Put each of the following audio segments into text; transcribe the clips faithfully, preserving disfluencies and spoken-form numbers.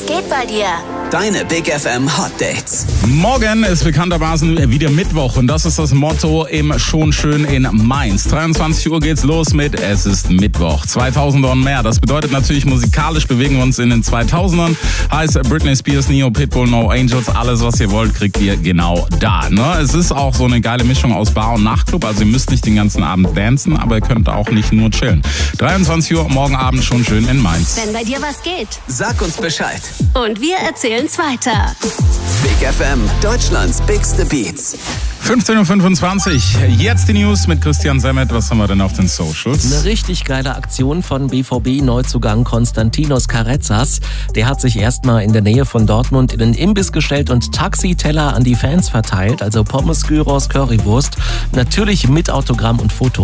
Was geht bei dir? Deine Big F M Hot Dates. Morgen ist bekanntermaßen wieder Mittwoch und das ist das Motto im Schon schön in Mainz. dreiundzwanzig Uhr geht's los mit Es ist Mittwoch. zweitausender und mehr. Das bedeutet natürlich, musikalisch bewegen wir uns in den zweitausendern. Heißt Britney Spears, Neo, Pitbull, No Angels. Alles, was ihr wollt, kriegt ihr genau da. Ne? Es ist auch so eine geile Mischung aus Bar- und Nachtclub. Also ihr müsst nicht den ganzen Abend dancen, aber ihr könnt auch nicht nur chillen. dreiundzwanzig Uhr, morgen Abend Schon schön in Mainz. Wenn bei dir was geht. Sag uns Bescheid. Und wir erzählen's weiter. Big F M, Deutschlands bigste Beats. fünfzehn Uhr fünfundzwanzig. Jetzt die News mit Christian Semmet. Was haben wir denn auf den Socials? Eine richtig geile Aktion von B V B-Neuzugang Konstantinos Carezas. Der hat sich erstmal in der Nähe von Dortmund in den Imbiss gestellt und Taxiteller an die Fans verteilt. Also Pommes, Gyros, Currywurst. Natürlich mit Autogramm und Foto.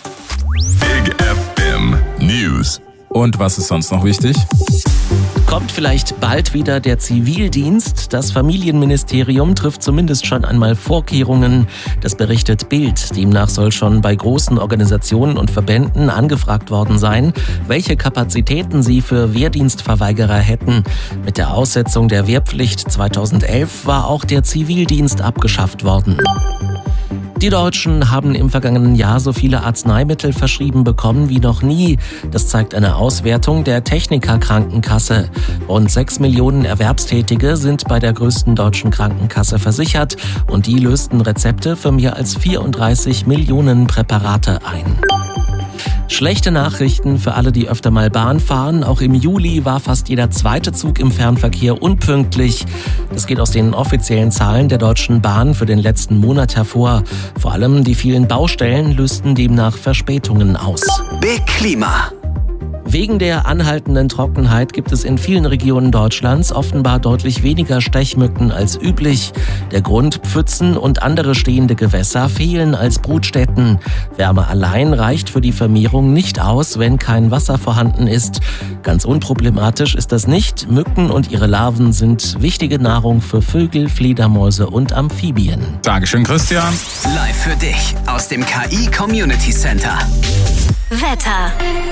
Big F M News. Und was ist sonst noch wichtig? Kommt vielleicht bald wieder der Zivildienst? Das Familienministerium trifft zumindest schon einmal Vorkehrungen. Das berichtet Bild. Demnach soll schon bei großen Organisationen und Verbänden angefragt worden sein, welche Kapazitäten sie für Wehrdienstverweigerer hätten. Mit der Aussetzung der Wehrpflicht zweitausendelf war auch der Zivildienst abgeschafft worden. Die Deutschen haben im vergangenen Jahr so viele Arzneimittel verschrieben bekommen wie noch nie. Das zeigt eine Auswertung der Techniker-Krankenkasse. Rund sechs Millionen Erwerbstätige sind bei der größten deutschen Krankenkasse versichert und die lösten Rezepte für mehr als vierunddreißig Millionen Präparate ein. Schlechte Nachrichten für alle, die öfter mal Bahn fahren. Auch im Juli war fast jeder zweite Zug im Fernverkehr unpünktlich. Das geht aus den offiziellen Zahlen der Deutschen Bahn für den letzten Monat hervor. Vor allem die vielen Baustellen lösten demnach Verspätungen aus. Big Klima. Wegen der anhaltenden Trockenheit gibt es in vielen Regionen Deutschlands offenbar deutlich weniger Stechmücken als üblich. Der Grund: Pfützen und andere stehende Gewässer fehlen als Brutstätten. Wärme allein reicht für die Vermehrung nicht aus, wenn kein Wasser vorhanden ist. Ganz unproblematisch ist das nicht. Mücken und ihre Larven sind wichtige Nahrung für Vögel, Fledermäuse und Amphibien. Dankeschön, Christian. Live für dich aus dem K I Community Center. Wetter.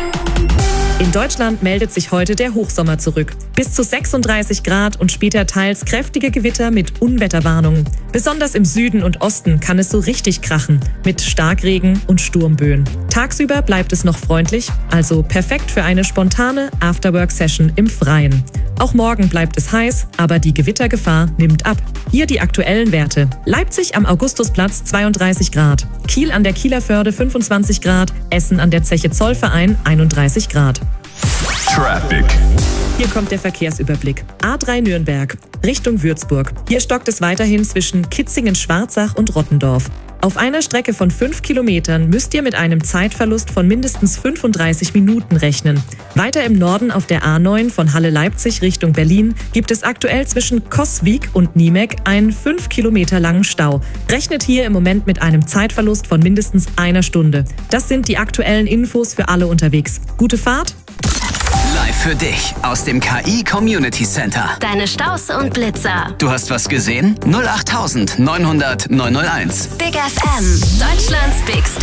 In Deutschland meldet sich heute der Hochsommer zurück. Bis zu sechsunddreißig Grad und später teils kräftige Gewitter mit Unwetterwarnungen. Besonders im Süden und Osten kann es so richtig krachen, mit Starkregen und Sturmböen. Tagsüber bleibt es noch freundlich, also perfekt für eine spontane Afterwork-Session im Freien. Auch morgen bleibt es heiß, aber die Gewittergefahr nimmt ab. Hier die aktuellen Werte. Leipzig am Augustusplatz zweiunddreißig Grad, Kiel an der Kieler Förde fünfundzwanzig Grad, Essen an der Zeche Zollverein einunddreißig Grad. Traffic. Hier kommt der Verkehrsüberblick. A drei Nürnberg, Richtung Würzburg. Hier stockt es weiterhin zwischen Kitzingen-Schwarzach und Rottendorf. Auf einer Strecke von fünf Kilometern müsst ihr mit einem Zeitverlust von mindestens fünfunddreißig Minuten rechnen. Weiter im Norden auf der A neun von Halle-Leipzig Richtung Berlin gibt es aktuell zwischen Coswig und Niemek einen fünf Kilometer langen Stau. Rechnet hier im Moment mit einem Zeitverlust von mindestens einer Stunde. Das sind die aktuellen Infos für alle unterwegs. Gute Fahrt! Live für dich aus dem K I Community Center. Deine Staus und Blitzer. Du hast was gesehen? null acht neunhundert neunhundert neunhunderteins. Big F M. Deutschlands bigste